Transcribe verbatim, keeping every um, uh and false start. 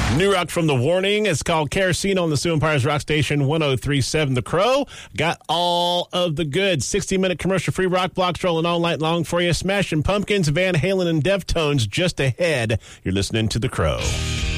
New rock from The Warning. It's called Kerosene on the Sioux Empires Rock Station one oh three point seven The Crow. Got all of the good sixty-minute commercial-free rock blocks rolling all night long for you. Smashing Pumpkins, Van Halen, and Deftones just ahead. You're listening to The Crow.